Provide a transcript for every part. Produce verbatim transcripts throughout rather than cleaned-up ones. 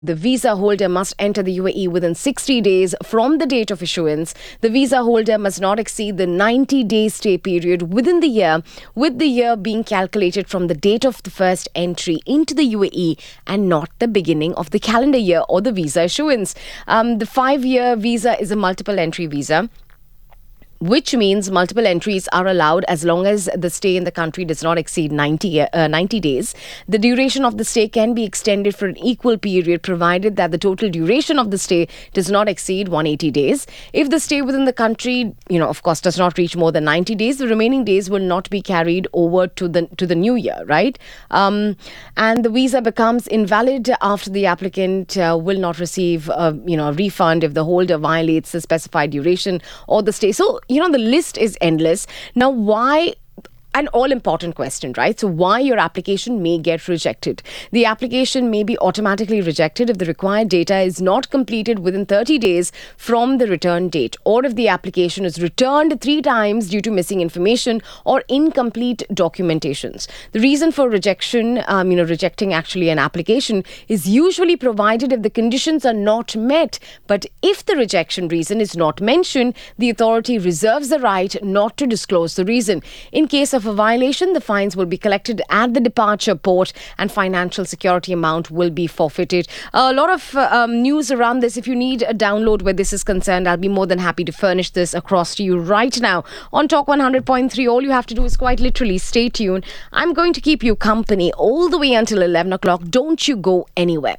The visa holder must enter the U A E within sixty days from the date of issuance. The visa holder must not exceed the ninety-day stay period within the year, with the year being calculated from the date of the first entry into the U A E and not the beginning of the calendar year or the visa issuance. Um, the five-year visa is a multiple entry visa, which means multiple entries are allowed as long as the stay in the country does not exceed ninety, uh, ninety days. The duration of the stay can be extended for an equal period provided that the total duration of the stay does not exceed one hundred eighty days. If the stay within the country, you know, of course, does not reach more than ninety days, the remaining days will not be carried over to the to the new year, right? Um, and the visa becomes invalid after the applicant uh, will not receive, uh, you know, a refund if the holder violates the specified duration or the stay. So, you know, the list is endless. Now, why? An all-important question, right? So why your application may get rejected? The application may be automatically rejected if the required data is not completed within thirty days from the return date, or if the application is returned three times due to missing information or incomplete documentations. The reason for rejection, um, you know, rejecting actually an application is usually provided if the conditions are not met. But if the rejection reason is not mentioned, the authority reserves the right not to disclose the reason. In case of a violation, the fines will be collected at the departure port and financial security amount will be forfeited. A lot of uh, um, news around this. If you need a download where this is concerned, I'll be more than happy to furnish this across to you right now on Talk one hundred point three. All you have to do is quite literally stay tuned. I'm going to keep you company all the way until eleven o'clock. Don't you go anywhere.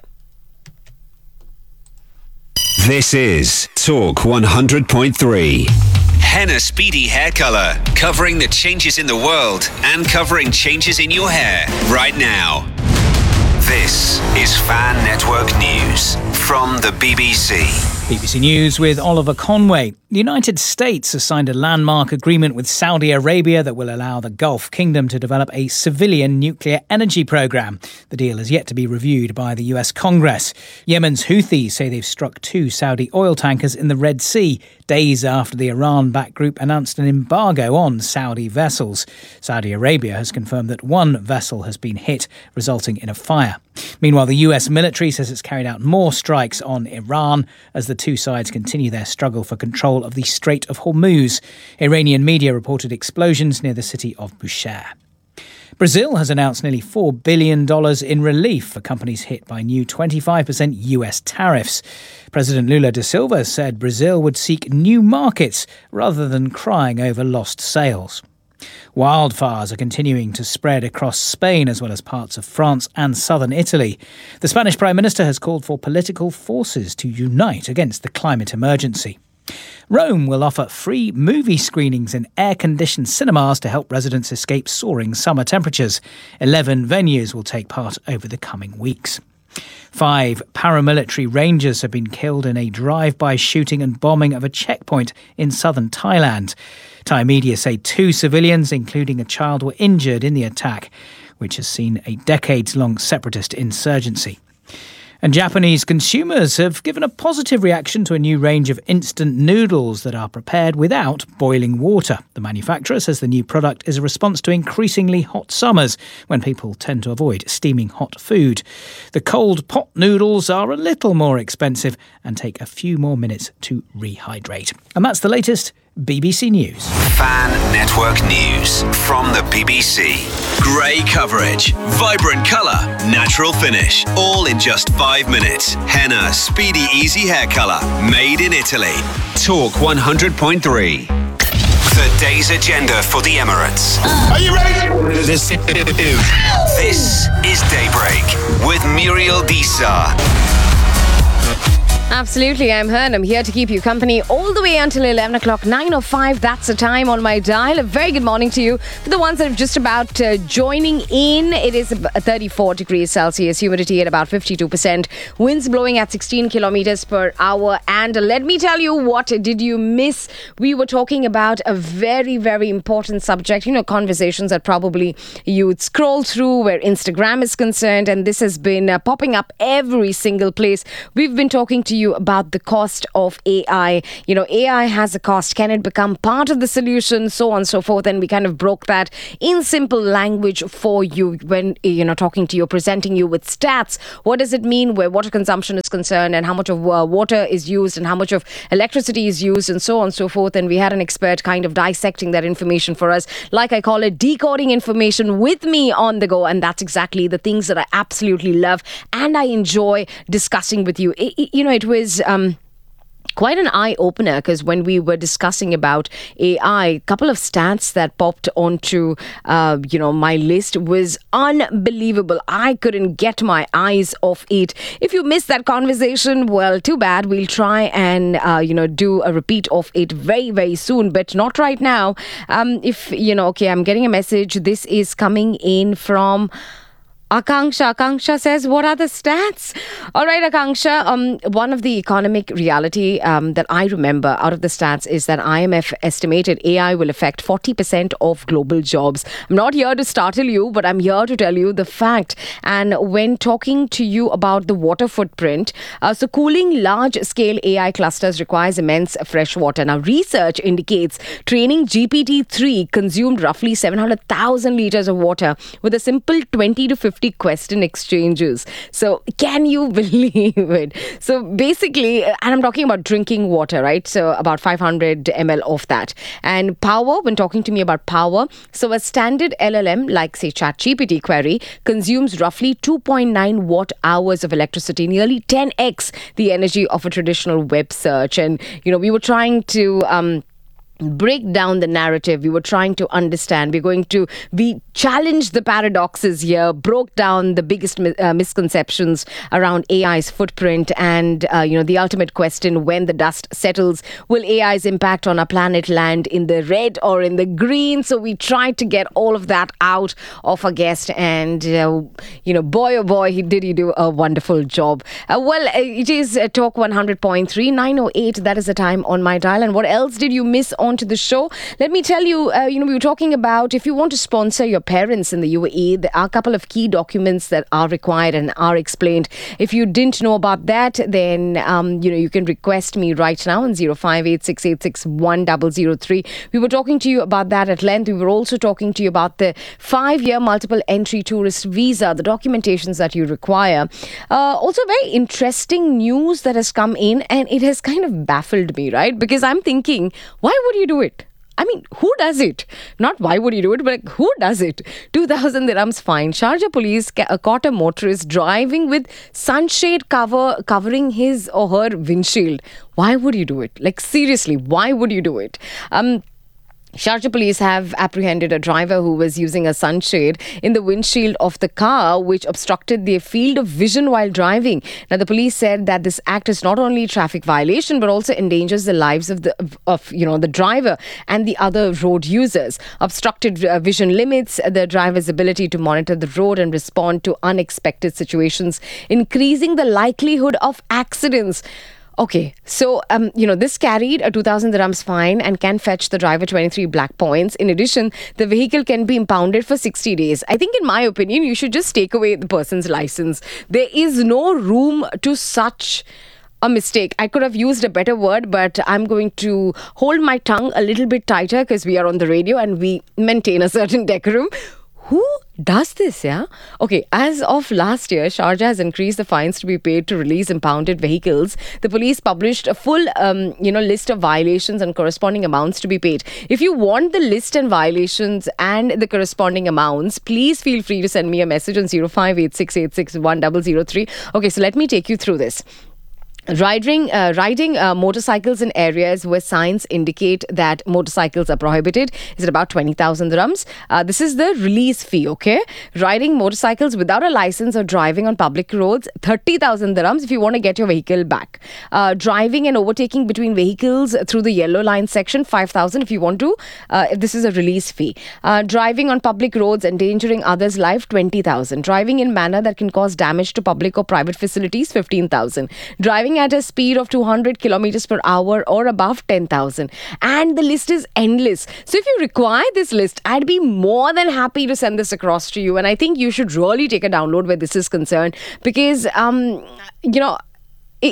This is Talk one hundred point three. Henna Speedy Hair Colour, covering the changes in the world and covering changes in your hair right now. This is Fan Network News from the B B C. B B C News with Oliver Conway. The United States has signed a landmark agreement with Saudi Arabia that will allow the Gulf Kingdom to develop a civilian nuclear energy program. The deal is yet to be reviewed by the U S Congress. Yemen's Houthis say they've struck two Saudi oil tankers in the Red Sea, days after the Iran-backed group announced an embargo on Saudi vessels. Saudi Arabia has confirmed that one vessel has been hit, resulting in a fire. Meanwhile, the U S military says it's carried out more strikes on Iran as the two sides continue their struggle for control of the Strait of Hormuz. Iranian media reported explosions near the city of Bushehr. Brazil has announced nearly four billion dollars in relief for companies hit by new twenty-five percent U S tariffs. President Lula da Silva said Brazil would seek new markets rather than crying over lost sales. Wildfires are continuing to spread across Spain as well as parts of France and southern Italy. The Spanish Prime Minister has called for political forces to unite against the climate emergency. Rome will offer free movie screenings in air-conditioned cinemas to help residents escape soaring summer temperatures. Eleven venues will take part over the coming weeks. Five paramilitary rangers have been killed in a drive-by shooting and bombing of a checkpoint in southern Thailand. Thai media say two civilians, including a child, were injured in the attack, which has seen a decades-long separatist insurgency. And Japanese consumers have given a positive reaction to a new range of instant noodles that are prepared without boiling water. The manufacturer says the new product is a response to increasingly hot summers when people tend to avoid steaming hot food. The cold pot noodles are a little more expensive and take a few more minutes to rehydrate. And that's the latest B B C News. Fan Network News from the B B C. Grey coverage, vibrant colour, natural finish, all in just five minutes. Henna Speedy Easy Hair Colour, made in Italy. Talk one hundred point three. The day's agenda for the Emirates. Are you ready? This, this is Daybreak with Muriel Disa. Absolutely, I'm Hern. I'm here to keep you company all the way until eleven o'clock, nine oh five. That's the time on my dial. A very good morning to you. For the ones that are just about uh, joining in, it is thirty-four degrees Celsius, humidity at about fifty-two percent, winds blowing at sixteen kilometers per hour. And let me tell you, what did you miss? We were talking about a very, very important subject, you know, conversations that probably you would scroll through where Instagram is concerned. And this has been uh, popping up every single place. We've been talking to you you about the cost of A I. You know, A I has a cost. Can it become part of the solution? So on and so forth. And we kind of broke that in simple language for you when, you know, talking to you, presenting you with stats. What does it mean where water consumption is concerned, and how much of uh, water is used, and how much of electricity is used, and so on and so forth. And we had an expert kind of dissecting that information for us. Like I call it, decoding information with me on the go. And that's exactly the things that I absolutely love and I enjoy discussing with you. It, it, you know, it was... Um, Quite an eye-opener, because when we were discussing about A I, a couple of stats that popped onto, uh, you know, my list was unbelievable. I couldn't get my eyes off it. If you missed that conversation, well, too bad. We'll try and, uh, you know, do a repeat of it very, very soon, but not right now. Um, if, you know, okay, I'm getting a message. This is coming in from... Akanksha. Akanksha says, what are the stats? All right, Akanksha. Um, one of the economic reality um, that I remember out of the stats is that I M F estimated A I will affect forty percent of global jobs. I'm not here to startle you, but I'm here to tell you the fact. And when talking to you about the water footprint, uh, so cooling large-scale A I clusters requires immense fresh water. Now, research indicates training G P T three consumed roughly seven hundred thousand liters of water with a simple twenty to fifty question exchanges. So can you believe it? So basically, and I'm talking about drinking water, right? So about five hundred milliliters of that. And power, when talking to me about power, so a standard L L M like say ChatGPT query consumes roughly two point nine watt hours of electricity, nearly ten x the energy of a traditional web search. And, you know, we were trying to... Um, break down the narrative. We were trying to understand. We're going to we challenged the paradoxes here, broke down the biggest uh, misconceptions around A I's footprint, and uh, you know the ultimate question: when the dust settles, will A I's impact on our planet land in the red or in the green? So we tried to get all of that out of our guest, and uh, you know, boy oh boy, he did he do a wonderful job. Uh, well, uh, it is uh, Talk one hundred point three, nine oh eight. That is the time on my dial. And what else did you miss on to the show? Let me tell you, uh, you know, we were talking about if you want to sponsor your parents in the U A E, there are a couple of key documents that are required and are explained. If you didn't know about that, then, um, you know, you can request me right now on zero five eight six eight six one zero zero three. We were talking to you about that at length. We were also talking to you about the five-year multiple entry tourist visa, the documentations that you require. Uh, also, very interesting news that has come in, and it has kind of baffled me, right? Because I'm thinking, why would you do it? I mean, who does it? Not why would you do it, but like, who does it? two thousand dirhams fine. Sharjah police ca- caught a motorist driving with sunshade cover covering his or her windshield. Why would you do it? Like, seriously, why would you do it? Um... Sharjah police have apprehended a driver who was using a sunshade in the windshield of the car, which obstructed their field of vision while driving. Now, the police said that this act is not only a traffic violation, but also endangers the lives of the of, of you know the driver and the other road users. Obstructed uh, vision limits the driver's ability to monitor the road and respond to unexpected situations, increasing the likelihood of accidents. Okay, so, um, you know, this carried a two thousand dirhams fine and can fetch the driver twenty-three black points. In addition, the vehicle can be impounded for sixty days. I think, in my opinion, you should just take away the person's license. There is no room to such a mistake. I could have used a better word, but I'm going to hold my tongue a little bit tighter because we are on the radio and we maintain a certain decorum. Who does this, yeah? Okay, as of last year, Sharjah has increased the fines to be paid to release impounded vehicles. The police published a full, um, you know, list of violations and corresponding amounts to be paid. If you want the list and violations and the corresponding amounts, please feel free to send me a message on zero five eight six eight six one zero zero three. Okay, so let me take you through this. Riding, uh, riding uh, motorcycles in areas where signs indicate that motorcycles are prohibited is at about twenty thousand dirhams. Uh, this is the release fee, okay? Riding motorcycles without a license or driving on public roads, thirty thousand dirhams if you want to get your vehicle back. Uh, driving and overtaking between vehicles through the yellow line section, five thousand if you want to. Uh, this is a release fee. Uh, driving on public roads, endangering others' life, twenty thousand. Driving in manner that can cause damage to public or private facilities, fifteen thousand. Driving at a speed of two hundred kilometers per hour or above, ten thousand. And the list is endless. So if you require this list, I'd be more than happy to send this across to you. And I think you should really take a download where this is concerned, because, um, you know, it,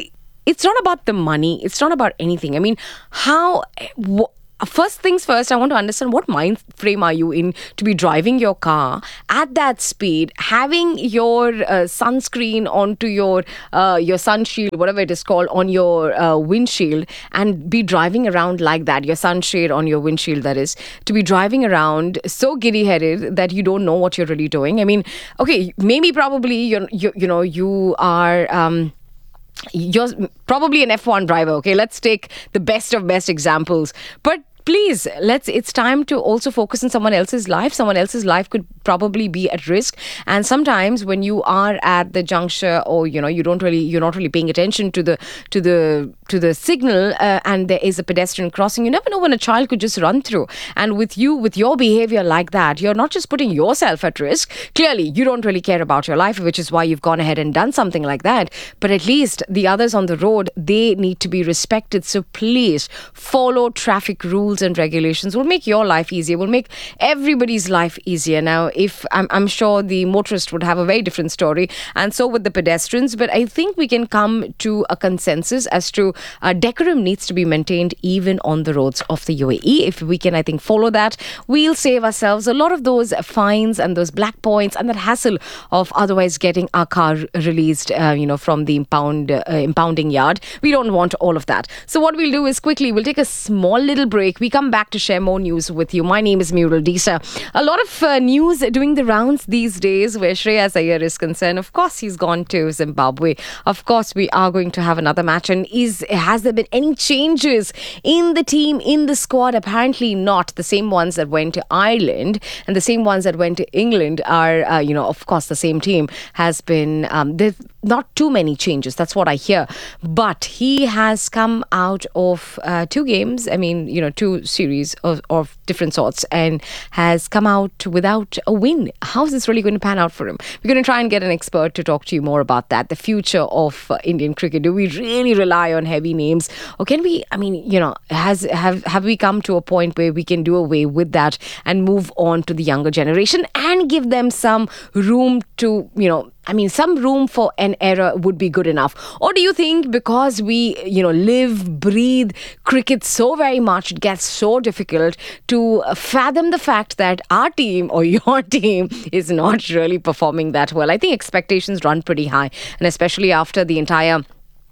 it's not about the money. It's not about anything. I mean, how... W- First things first, I want to understand what mind frame are you in to be driving your car at that speed, having your uh, sunscreen onto your uh, your sun shield, whatever it is called, on your uh, windshield, and be driving around like that, your sunshade on your windshield, that is, to be driving around so giddy-headed that you don't know what you're really doing. I mean, okay, maybe probably, you're, you, you know, you are... Um, You're probably an F one driver, okay? Let's take the best of best examples. But please, let's. It's time to also focus on someone else's life. Someone else's life could probably be at risk. And sometimes when you are at the juncture, or you know, you don't really, you're not really paying attention to the to the to the signal, uh, and there is a pedestrian crossing. You never know when a child could just run through. And with you, with your behavior like that, you're not just putting yourself at risk. Clearly, you don't really care about your life, which is why you've gone ahead and done something like that. But at least the others on the road, they need to be respected. So please follow traffic rules and regulations. Will make your life easier, will make everybody's life easier. Now, if I'm, I'm sure the motorist would have a very different story, and so would the pedestrians, but I think we can come to a consensus as to uh, decorum needs to be maintained even on the roads of the U A E. If we can, I think, follow that, we'll save ourselves a lot of those fines and those black points and that hassle of otherwise getting our car released, uh, you know, from the impound uh, impounding yard. We don't want all of that. So what we'll do is quickly, we'll take a small little break. We come back to share more news with you. My name is Muriel Disa. A lot of uh, news doing the rounds these days where Shreyas Iyer is concerned. Of course, he's gone to Zimbabwe. Of course, we are going to have another match. And is has there been any changes in the team, in the squad? Apparently not. The same ones that went to Ireland and the same ones that went to England are, uh, you know, of course, the same team has been, um, there's not too many changes. That's what I hear. But he has come out of uh, two games, I mean, you know, two series of, of different sorts, and has come out without a win. How's this really going to pan out for him? We're going to try and get an expert to talk to you more about that. The future of uh, Indian cricket. Do we really rely on heavy names? Or can we, I mean, you know, has have, have we come to a point where we can do away with that and move on to the younger generation and give them some room to, you know, I mean, some room for an error would be good enough? Or do you think because we, you know, live, breathe cricket so very much, it gets so difficult to fathom the fact that our team or your team is not really performing that well? I think expectations run pretty high, and especially after the entire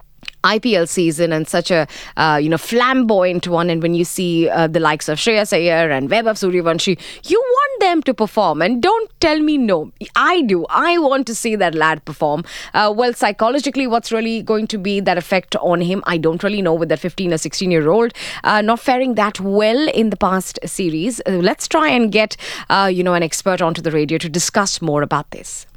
I P L season and such a uh, you know flamboyant one, and when you see uh, the likes of Shreyas Iyer and Vaibhav Suryavanshi, you want them to perform, and don't tell me no. I do. I want to see that lad perform. Uh, well, psychologically, what's really going to be that effect on him, I don't really know, with that fifteen or sixteen year old uh, not faring that well in the past series. Uh, let's try and get uh, you know an expert onto the radio to discuss more about this.